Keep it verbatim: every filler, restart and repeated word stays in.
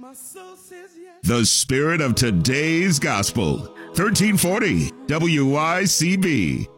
The spirit of today's gospel. thirteen forty W Y C B.